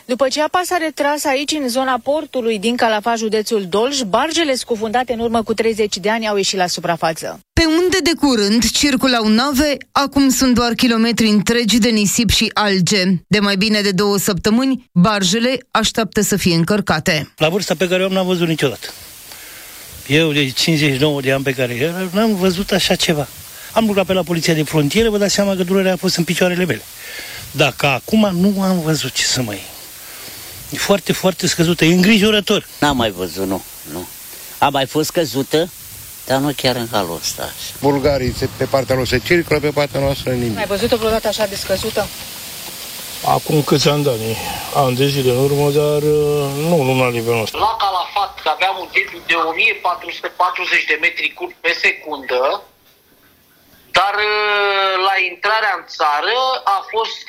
După ce apa s-a retras aici, în zona portului din Calafat, județul Dolj, barjele scufundate în urmă cu 30 de ani au ieșit la suprafață. Pe unde de curând circulau nave, acum sunt doar kilometri întregi de nisip și alge. De mai bine de 2 săptămâni, barjele așteaptă să fie încărcate. La vârsta pe care o am, n-am văzut niciodată. Eu, de 59 de ani pe care eram, n-am văzut așa ceva. Am lucrat pe la Poliția de Frontieră, vă dați seama că durerea a fost în picioarele mele. Dacă acum nu am văzut ce să mai... E foarte, foarte scăzută, e îngrijorător. N-am mai văzut, nu. A mai fost scăzută, dar nu chiar în halul ăsta. Bulgarii pe partea lor se circulă, pe partea noastră nimic. Ai văzut-o vreodată așa de scăzută? Acum câți ani, ani de zile în urmă, dar nu la nivelul nostru. La Calafat aveam un debit de 1440 de metri cub pe secundă, dar la intrarea în țară a fost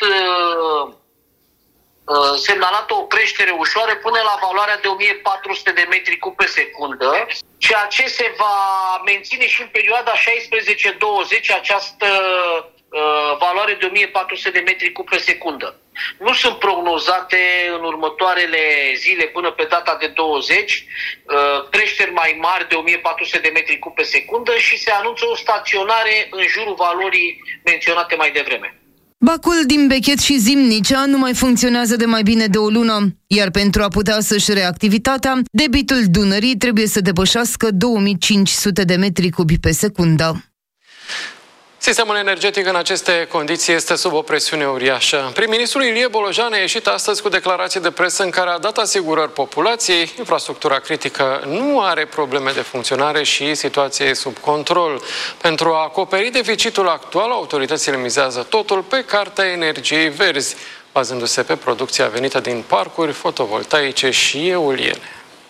semnalată o creștere ușoară până la valoarea de 1400 de metri cub pe secundă, ceea ce se va menține și în perioada 16-20 această valoare de 1400 de metri cub pe secundă. Nu sunt prognozate în următoarele zile până pe data de 20 creșteri mai mari de 1400 de metri cub pe secundă și se anunță o staționare în jurul valorii menționate mai devreme. Bacul din Bechet și Zimnicea nu mai funcționează de mai bine de o lună, iar pentru a putea să-și reactivitatea, debitul Dunării trebuie să depășească 2500 de metri cubi pe secundă. Sistemul energetic în aceste condiții este sub o presiune uriașă. Prim-ministrul Ilie Bolojan a ieșit astăzi cu declarații de presă în care a dat asigurări populației. Infrastructura critică nu are probleme de funcționare și situația e sub control. Pentru a acoperi deficitul actual, autoritățile mizează totul pe cartea energiei verzi, bazându-se pe producția venită din parcuri fotovoltaice și eoliene.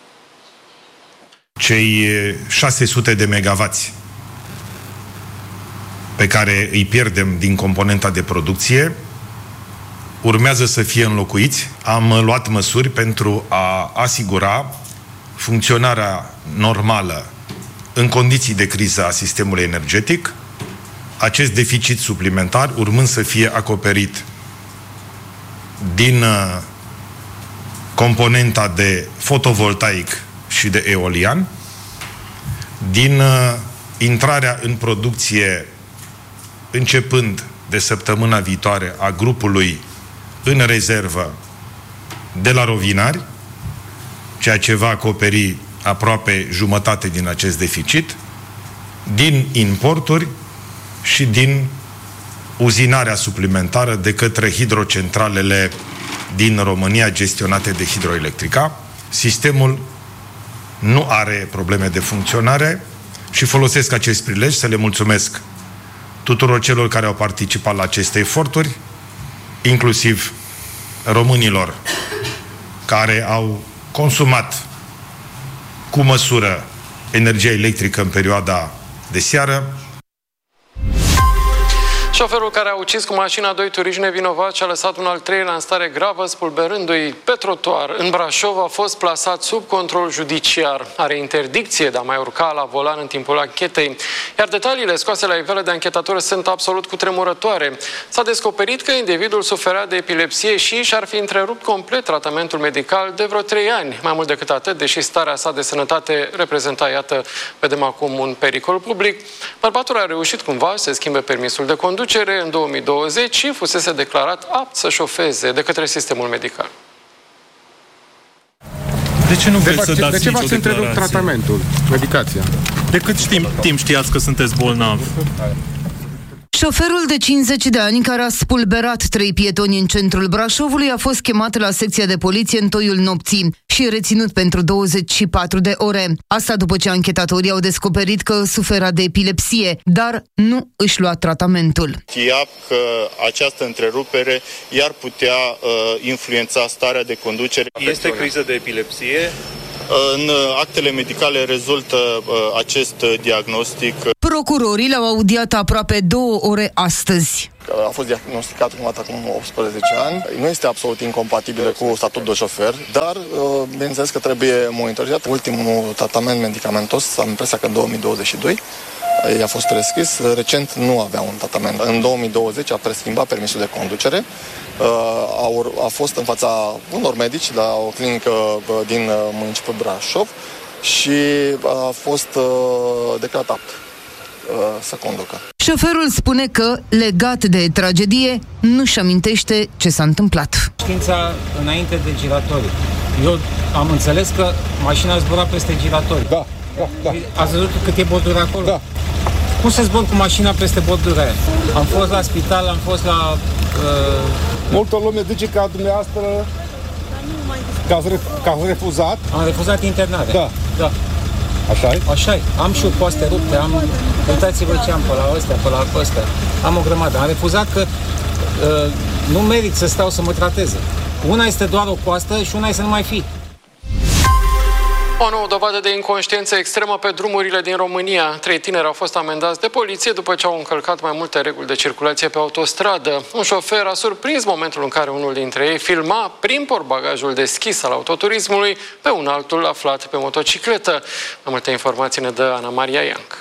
Cei 600 de megavați pe care îi pierdem din componenta de producție urmează să fie înlocuiți. Am luat măsuri pentru a asigura funcționarea normală în condiții de criză a sistemului energetic, acest deficit suplimentar urmând să fie acoperit din componenta de fotovoltaic și de eolian, din intrarea în producție începând de săptămâna viitoare a grupului în rezervă de la Rovinari, ceea ce va acoperi aproape jumătate din acest deficit, din importuri și din uzinarea suplimentară de către hidrocentralele din România gestionate de Hidroelectrica. Sistemul nu are probleme de funcționare și folosesc acest prilej să le mulțumesc tuturor celor care au participat la aceste eforturi, inclusiv românilor care au consumat cu măsură energia electrică în perioada de seară. Șoferul care a ucis cu mașina 2 turiști nevinovați și a lăsat un al treilea în stare gravă, spulberându-i pe trotuar în Brașov, a fost plasat sub control judiciar. Are interdicție de a mai urca la volan în timpul anchetei, iar detaliile scoase la iveală de anchetatori sunt absolut cutremurătoare. S-a descoperit că individul suferea de epilepsie și și-ar fi întrerupt complet tratamentul medical de vreo 3 ani. Mai mult decât atât, deși starea sa de sănătate reprezenta, iată, vedem acum un pericol public, bărbatul a reușit cumva să schimbe permisul de conducere în 2020 și fusese declarat apt să șofeze de către sistemul medical. De ce nu vreți să dați de ce v-ați întrerupt tratamentul, medicația? De cât timp știați că sunteți bolnav? Șoferul de 50 de ani care a spulberat 3 pietoni în centrul Brașovului a fost chemat la secția de poliție în toiul nopții și reținut pentru 24 de ore. Asta după ce anchetatorii au descoperit că sufera de epilepsie, dar nu își lua tratamentul. Știa că această întrerupere i-ar putea influența starea de conducere. Este criză de epilepsie? În actele medicale rezultă acest diagnostic. Procurorii l-au audiat aproape 2 ore astăzi. a fost diagnosticat prima dată acum 18 ani. Nu este absolut incompatibilă cu statut de șofer, dar bineînțeles că trebuie monitorizat. Ultimul tratament medicamentos, am impresia că în 2022, i-a fost prescris. Recent nu avea un tratament. În 2020 a preschimbat permisul de conducere. A fost în fața unor medici la o clinică din municipiul Brașov și a fost declarat apt să conducă. Șoferul spune că, legat de tragedie, nu-și amintește ce s-a întâmplat. Știința înainte de giratorii. Eu am înțeles că mașina zbura peste giratorii. Da. Ați văzut cât e bordura acolo? Da. Cum să zbor cu mașina peste bordura aia? Am fost la spital, am fost la... Multă lume zice că dumneavoastră că ați refuzat. Am refuzat internarea. Da. Așa-i? Așa-i. Am și coaste rupte, uitați-vă ce am pe la ăstea, pe la ăstea. Am o grămadă. Am refuzat că nu merit să stau să mă trateze. Una este doar o coastă și una este să nu mai fi. O nouă dovadă de inconștiență extremă pe drumurile din România. 3 tineri au fost amendați de poliție după ce au încălcat mai multe reguli de circulație pe autostradă. Un șofer a surprins momentul în care unul dintre ei filma prin portbagajul deschis al autoturismului pe un altul aflat pe motocicletă. Mai multe informații ne dă Ana Maria Ianc.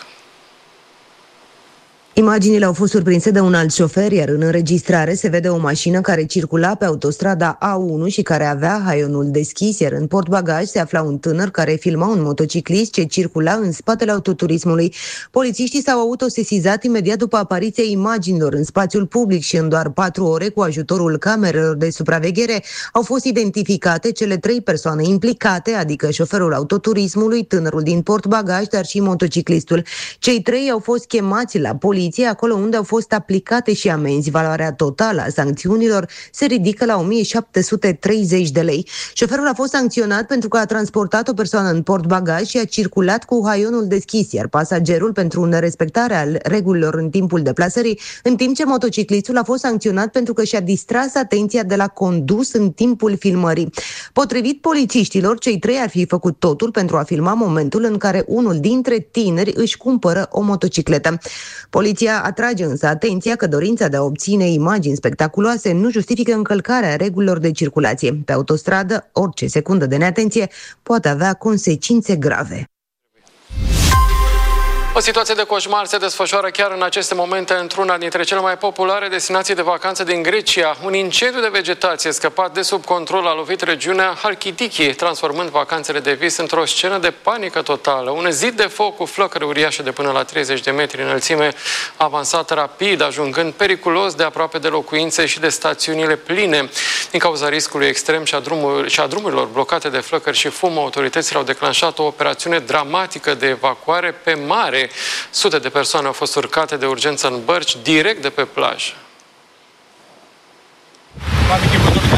Imaginile au fost surprinse de un alt șofer, iar în înregistrare se vede o mașină care circula pe autostrada A1 și care avea haionul deschis, iar în portbagaj se afla un tânăr care filma un motociclist ce circula în spatele autoturismului. Polițiștii s-au autosesizat imediat după apariția imaginilor în spațiul public și în doar 4 ore, cu ajutorul camerelor de supraveghere, au fost identificate cele 3 persoane implicate, adică șoferul autoturismului, tânărul din portbagaj, dar și motociclistul. Cei 3 au fost chemați la poliție, acolo unde au fost aplicate și amenzi. Valoarea totală a sancțiunilor se ridică la 1730 de lei. Șoferul a fost sancționat pentru că a transportat o persoană în portbagaj și a circulat cu haionul deschis, iar pasagerul pentru nerespectarea regulilor în timpul deplasării, în timp ce motociclistul a fost sancționat pentru că și-a distras atenția de la condus în timpul filmării. Potrivit polițiștilor, cei 3 ar fi făcut totul pentru a filma momentul în care unul dintre tineri își cumpără o motocicletă. Poliția atrage însă atenția că dorința de a obține imagini spectaculoase nu justifică încălcarea regulilor de circulație. Pe autostradă, orice secundă de neatenție poate avea consecințe grave. O situație de coșmar se desfășoară chiar în aceste momente într-una dintre cele mai populare destinații de vacanță din Grecia. Un incendiu de vegetație scăpat de sub control a lovit regiunea Halkidiki, transformând vacanțele de vis într-o scenă de panică totală. Un zid de foc cu flăcări uriașe de până la 30 de metri înălțime a avansat rapid, ajungând periculos de aproape de locuințe și de stațiunile pline. Din cauza riscului extrem și a drumurilor blocate de flăcări și fum, autoritățile au declanșat o operațiune dramatică de evacuare pe mare. Sute de persoane au fost urcate de urgență în bărci direct de pe plajă.